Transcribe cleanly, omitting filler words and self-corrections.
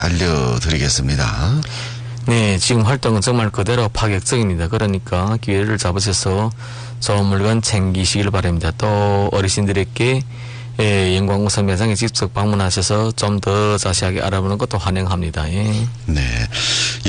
알려드리겠습니다. 네, 지금 활동은 정말 그대로 파격적입니다. 그러니까 기회를 잡으셔서 좋은 물건 챙기시길 바랍니다. 또 어르신들에게 영광우선 매장에 직접 방문하셔서 좀 더 자세하게 알아보는 것도 환영합니다. 예. 네.